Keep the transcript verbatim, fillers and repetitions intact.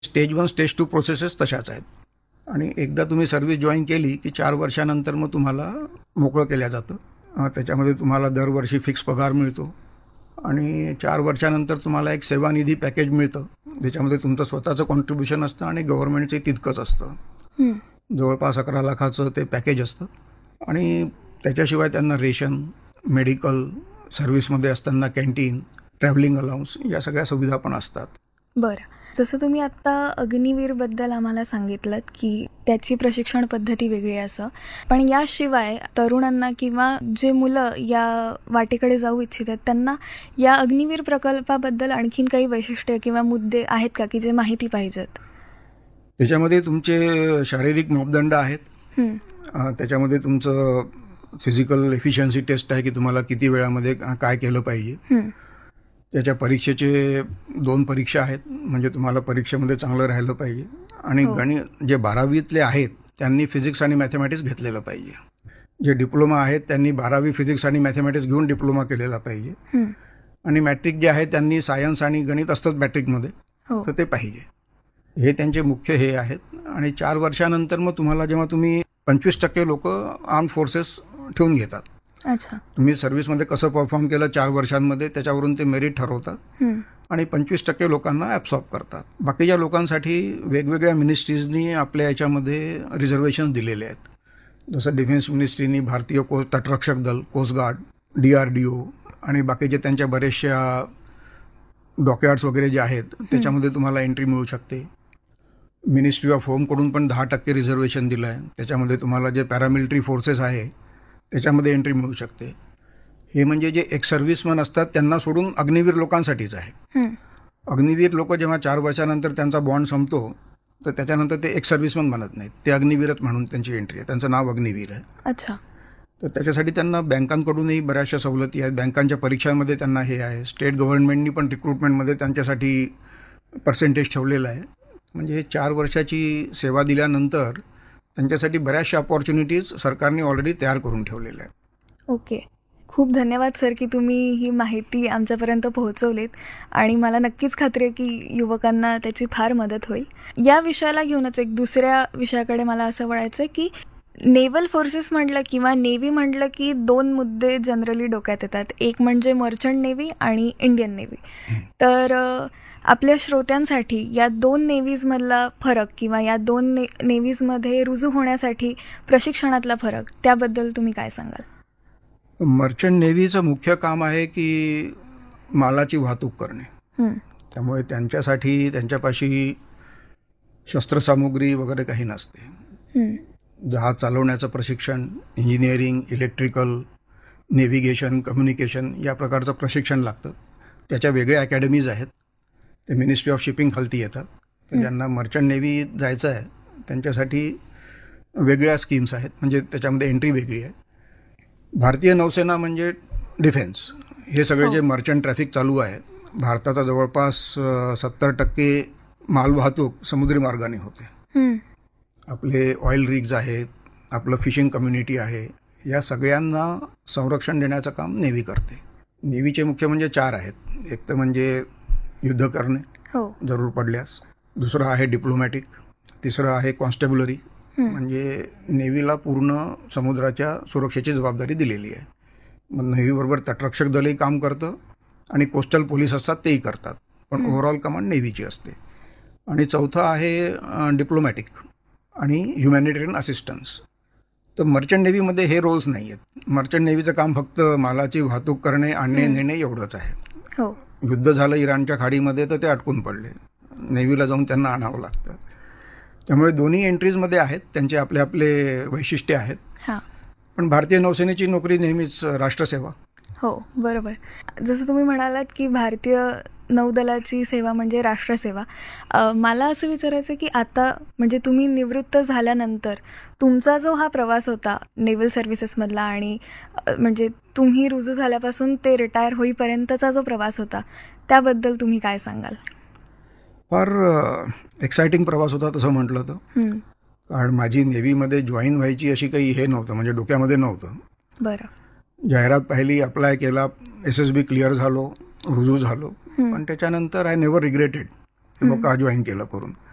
Stage one stage two processes तशाच आहेत. आणि एकदा तुम्ही सर्व्हिस जॉईन केली की चार वर्षानंतर मग तुम्हाला मोकळं केलं जातं. त्याच्यामध्ये तुम्हाला दरवर्षी फिक्स पगार मिळतो आणि चार वर्षानंतर तुम्हाला एक सेवानिधी पॅकेज मिळतं, ज्याच्यामध्ये तुमचं स्वतःचं कॉन्ट्रीब्युशन असतं आणि गव्हर्नमेंटचे तितकंच असतं. जवळपास अकरा लाखाचं ते पॅकेज असतं. आणि त्याच्याशिवाय त्यांना रेशन, मेडिकल, सर्व्हिसमध्ये असताना कॅन्टीन, ट्रॅव्हलिंग अलाउन्स या सगळ्या सुविधा पण असतात. बरं, जसं तुम्ही आत्ता अग्निवीरबद्दल आम्हाला सांगितलं की त्याची प्रशिक्षण पद्धती वेगळी असं, पण याशिवाय तरुणांना किंवा जे मुलं या वाटेकडे जाऊ इच्छितात त्यांना या अग्निवीर प्रकल्पाबद्दल आणखीन काही वैशिष्ट्य किंवा मुद्दे आहेत का की जे माहिती पाहिजेत? त्याच्यामध्ये तुमचे शारीरिक मापदंड आहेत. त्याच्यामध्ये तुमचं फिजिकल एफिशियन्सी टेस्ट आहे की तुम्हाला किती वेळामध्ये काय केलं पाहिजे. त्याच्या परीक्षेचे दोन परीक्षा आहेत, म्हणजे तुम्हाला परीक्षेमध्ये चांगलं राहिलं पाहिजे. आणि गणित जे बारावीतले आहेत त्यांनी फिजिक्स आणि मॅथमॅटिक्स घेतलेलं पाहिजे. जे डिप्लोमा आहेत त्यांनी बारावी फिजिक्स आणि मॅथमॅटिक्स घेऊन डिप्लोमा केलेला पाहिजे. आणि मॅट्रिक जे आहे त्यांनी सायन्स आणि गणित असतात मॅट्रिकमध्ये, तर ते पाहिजे. हे त्यांचे मुख्य हे आहेत. आणि चार वर्षानंतर मग तुम्हाला जेव्हा तुम्ही पंचवीस टक्के लोक आर्म फोर्सेस ठेवून घेतात. अच्छा, तुम्ही सर्व्हिसमध्ये कसं परफॉर्म केलं चार वर्षांमध्ये त्याच्यावरून ते मेरिट ठरवतात आणि पंचवीस टक्के लोकांना ॲब्सॉर्ब करतात. बाकीच्या लोकांसाठी वेगवेगळ्या मिनिस्ट्रीजनी आपल्या याच्यामध्ये रिझर्वेशन दिलेले आहेत. जसं डिफेन्स मिनिस्ट्रीनी भारतीय को तटरक्षक दल, coast guard, D R D O आणि बाकीचे त्यांच्या बरेचशा डॉकयार्ड्स वगैरे जे आहेत त्याच्यामध्ये तुम्हाला एंट्री मिळू शकते. मिनिस्ट्री ऑफ होमकडून पण दहा टक्के रिझर्वेशन दिलं आहे. त्याच्यामध्ये तुम्हाला जे पॅरामिलिटरी फोर्सेस आहे त्याच्यामध्ये एंट्री मिळू शकते. हे म्हणजे जे एक्स सर्व्हिसमन असतात त्यांना सोडून अग्निवीर लोकांसाठीच आहे. अग्निवीर लोक जेव्हा चार वर्षानंतर त्यांचा बॉन्ड संपतो तर त्याच्यानंतर ते एक्स सर्व्हिसमन बनत नाहीत, ते अग्निवीरच म्हणून त्यांची एंट्री आहे. त्यांचं नाव अग्निवीर आहे. अच्छा, तर त्याच्यासाठी त्यांना बँकांकडूनही बऱ्याचशा सवलती आहेत. बँकांच्या परीक्षांमध्ये त्यांना हे आहे. स्टेट गव्हर्नमेंटनी पण रिक्रुटमेंटमध्ये त्यांच्यासाठी पर्सेंटेज ठेवलेलं आहे. म्हणजे हे चार वर्षाची सेवा दिल्यानंतर त्यांच्यासाठी बऱ्याचशा अपॉर्च्युनिटीज सरकारने ऑलरेडी तयार करून ठेवलेल्या आहेत. ओके, खूप धन्यवाद सर की तुम्ही ही माहिती आमच्यापर्यंत पोहोचवलीत आणि मला नक्कीच खात्री आहे की युवकांना त्याची फार मदत होईल. या विषयाला घेऊनच एक दुसऱ्या विषयाकडे मला असं वळायचं आहे की नेव्हल फोर्सेस म्हटलं किंवा नेव्ही म्हटलं की दोन मुद्दे जनरली डोक्यात येतात. एक म्हणजे मर्चंट नेव्ही आणि इंडियन नेव्ही. तर आपल्या श्रोत्यांसाठी या दोन नेव्हीजमधला फरक किंवा या दोन ने नेव्हीजमध्ये रुजू होण्यासाठी प्रशिक्षणातला फरक त्याबद्दल तुम्ही काय सांगाल? मर्चंट नेव्हीचं मुख्य काम आहे की मालाची वाहतूक करणे. त्यामुळे त्यांच्यासाठी त्यांच्यापाशी शस्त्रसामुग्री वगैरे काही नसते. जहाज चालवण्याचं प्रशिक्षण, इंजिनिअरिंग, इलेक्ट्रिकल, नेव्हिगेशन, कम्युनिकेशन या प्रकारचं प्रशिक्षण लागतं. त्याच्या वेगळ्या अकॅडमीज आहेत. ते मिनिस्ट्री ऑफ शिपिंग खालती येतात. तर ज्यांना मर्चंट नेव्ही जायचं आहे त्यांच्यासाठी वेगळ्या स्कीम्स आहेत, म्हणजे त्याच्यामध्ये एंट्री वेगळी आहे. भारतीय नौसेना म्हणजे डिफेन्स, हे सगळे जे मर्चंट ट्रॅफिक चालू आहे, भारताचा जवळपास सत्तर टक्के मालवाहतूक समुद्री मार्गाने होते. आपले ऑइल रिग्ज आहेत, आपलं फिशिंग कम्युनिटी आहे, या सगळ्यांना संरक्षण देण्याचं काम नेव्ही करते. नेव्हीचे मुख्य म्हणजे चार आहेत. एक तर म्हणजे युद्ध करणे जरूर पडल्यास, दुसरं आहे डिप्लोमॅटिक, तिसरं आहे कॉन्स्टेबलरी, म्हणजे नेव्हीला पूर्ण समुद्राच्या सुरक्षेची जबाबदारी दिलेली आहे. मग नेव्हीबरोबर तटरक्षक दलही काम करतं आणि कोस्टल पोलीस असतात तेही करतात, पण ओव्हरऑल कमांड नेव्हीची असते. आणि चौथं आहे डिप्लोमॅटिक आणि ह्युमॅनिटेरियन असिस्टन्स. तर मर्चंट नेव्हीमध्ये हे रोल्स नाही आहेत. मर्चंट नेव्हीचं काम फक्त मालाची वाहतूक करणे, आणणे नेणे एवढंच आहे. युद्ध झालं इराणच्या खाडीमध्ये तर ते अटकून पडले, नेव्हीला जाऊन त्यांना आणावं लागतं. त्यामुळे दोन्ही एंट्रीजमध्ये आहेत, त्यांचे आपले आपले वैशिष्ट्य आहेत. पण भारतीय नौसेनेची नोकरी नेहमीच राष्ट्रसेवा. हो, बरोबर. जसं तुम्ही म्हणालात की भारतीय नौदलाची सेवा म्हणजे राष्ट्रसेवा. मला असं विचारायचं की आता म्हणजे तुम्ही निवृत्त झाल्यानंतर तुमचा जो हा प्रवास होता नेव्हल सर्व्हिसेसमधला आणि म्हणजे तुम्ही रुजू झाल्यापासून ते रिटायर होईपर्यंतचा जो प्रवास होता त्याबद्दल तुम्ही काय सांगाल? फार एक्सायटिंग प्रवास होता तसं म्हटलं तर. कारण माझी नेव्हीमध्ये जॉईन व्हायची अशी काही हे नव्हतं, म्हणजे डोक्यामध्ये नव्हतं. बरं. जाहिरात पाहिली, अप्लाय केला, एस एस बी क्लिअर झालो, रुजू झालो. पण त्याच्यानंतर आय नेव्हर रिग्रेटेड का जॉईन केलं करून.